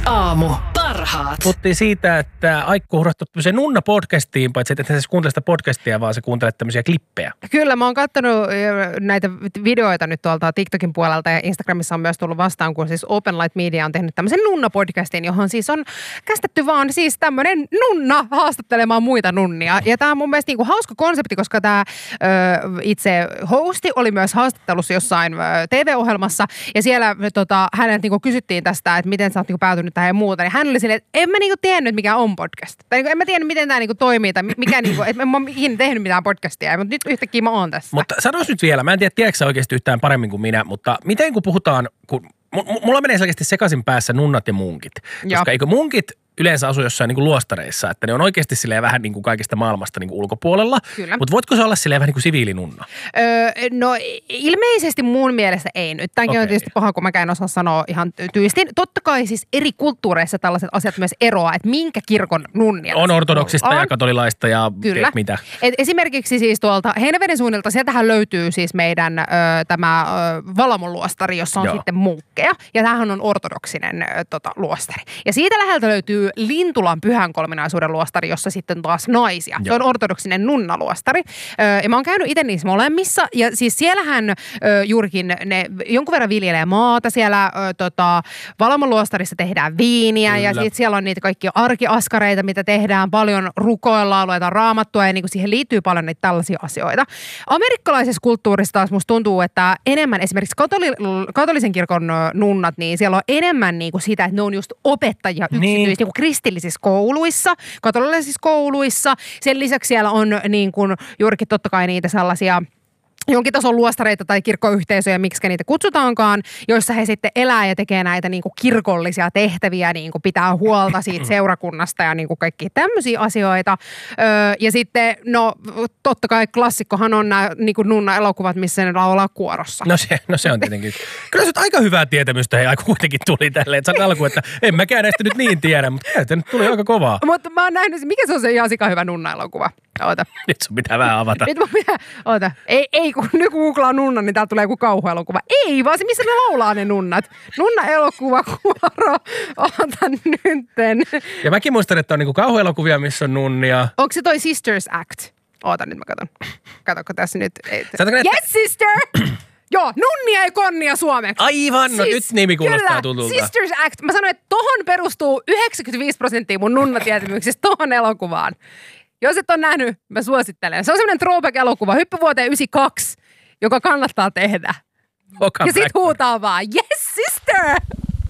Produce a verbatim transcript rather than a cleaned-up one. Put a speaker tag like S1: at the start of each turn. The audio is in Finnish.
S1: Aamu. Parhaat.
S2: Puhuttiin siitä, että Aikku hurahtu tämmöiseen Nunna-podcastiin, paitsi että et sä kuuntele sitä podcastia, vaan sä kuuntelet tämmöisiä klippejä.
S3: Kyllä, mä oon katsonut näitä videoita nyt tuolta TikTokin puolelta ja Instagramissa on myös tullut vastaan, kun siis Open Light Media on tehnyt tämmöisen Nunna-podcastin, johon siis on kästetty vaan siis tämmöinen nunna haastattelemaan muita nunnia. Ja tää on mun mielestä niinku hauska konsepti, koska tää ö, itse hosti oli myös haastattelussa jossain ö, T V-ohjelmassa ja siellä tota, hänet niinku kysyttiin tästä, että miten sä oot niinku päätynyt tähän ja muuta. Niin hän oli silleen, että en mä niinku tiennyt, mikä on podcast. Tai niinku, en mä tiennyt, miten tää niinku toimii tai mikä niinku, että en mä ikinä tehnyt mitään podcastia, mutta nyt yhtäkkiä mä oon tässä.
S2: Mutta sanois nyt vielä, mä en tiedä, tiedätkö sä oikeasti yhtään paremmin kuin minä, mutta miten kun puhutaan, kun m- mulla menee selkeästi sekaisin päässä nunnat ja munkit. Koska
S3: Joo.
S2: eikö munkit yleensä asu jossain niin kuin luostareissa, että ne on oikeasti silleen vähän niin kuin kaikista maailmasta niin kuin ulkopuolella.
S3: Kyllä.
S2: Mutta voitko se olla silleen vähän niin kuin siviilinunna?
S3: Öö, no ilmeisesti mun mielestä ei nyt. Tämänkin
S2: Okei.
S3: on tietysti paha, kun mäkään osaa sanoa ihan tyystin. Totta kai siis eri kulttuureissa tällaiset asiat myös eroaa, että minkä kirkon nunnia.
S2: On ortodoksista
S3: on.
S2: ja katolilaista ja
S3: Kyllä.
S2: mitä.
S3: Et esimerkiksi siis tuolta Heinäveden suunnilta, sieltähän löytyy siis meidän ö, tämä ö, Valamon luostari, jossa on
S2: Joo.
S3: sitten munkkeja. Ja tämähän on ortodoksinen ö, tota, luostari. Ja siitä läheltä löytyy Lintulan Pyhän Kolminaisuuden luostari, jossa sitten taas naisia.
S2: Joo.
S3: Se on ortodoksinen nunnaluostari. Ö, ja mä oon käynyt itse niissä molemmissa. Ja siis siellähän ö, juurikin ne jonkun verran viljelee maata. Siellä ö, tota, Valamon luostarissa tehdään viiniä.
S2: Kyllä.
S3: Ja sitten siellä on niitä kaikkia arkiaskareita, mitä tehdään. Paljon rukoillaan, luetaan raamattua ja niin kuin siihen liittyy paljon niitä tällaisia asioita. Amerikkalaisessa kulttuurissa taas musta tuntuu, että enemmän esimerkiksi katoli- katolisen kirkon ö, nunnat, niin siellä on enemmän niin kuin sitä, että ne on just opettajia yksityisissä niin. niin kuin kristillisissä kouluissa, katolilaisissa kouluissa. Sen lisäksi siellä on niin kuin juurikin totta kai niitä sellaisia jonkin tason luostareita tai kirkkoyhteisöjä, miksi niitä kutsutaankaan, joissa he sitten elää ja tekee näitä niin kuin kirkollisia tehtäviä, niin kuin pitää huolta siitä seurakunnasta ja niin kuin kaikkia tämmöisiä asioita. Öö, ja sitten, no totta kai klassikkohan on nämä niin kuin nunna-elokuvat, missä ne laulaa kuorossa.
S2: No se, no se on tietenkin. Kyllä se on aika hyvää tietämystä, hei, aika kuitenkin tuli tälleen. Että sä alkuun, että en mäkään näistä nyt niin tiedä, mutta tämä nyt tuli aika kovaa.
S3: Mutta mä oon nähnyt, mikä se on se ihan sika hyvä nunna-elokuva? Oota.
S2: Nyt sun pitää vähän avata.
S3: Nyt mun pitää, oota. Ei, ei kun nyt googlaa nunna, niin täältä tulee joku kauhuelokuva. Ei, vaan se, missä ne laulaa ne nunnat. Nunna-elokuva, kuoro. Oota nytten.
S2: Ja mäkin muistan, että on niinku kauhuelokuvia, missä on nunnia.
S3: Onko se toi Sisters Act? Oota nyt mä katon. Katokko tässä nyt. Ei,
S2: Saatko näyttää-
S3: yes, sister! Joo, nunnia ja konnia suomeksi.
S2: Aivan, no nyt nimi kuulostaa
S3: kyllä,
S2: tutulta.
S3: Sisters Act. Mä sanoin, että tohon perustuu yhdeksänkymmentäviisi prosenttia mun nunnatietämyksestä tohon elokuvaan. Jos et ole nähnyt, mä suosittelen. Se on semmoinen throwback-elokuva, hyppy vuoteen yhdeksänkymmentäkaksi, joka kannattaa tehdä.
S2: Welcome
S3: Ja sit
S2: back.
S3: huutaa vaan, yes sister!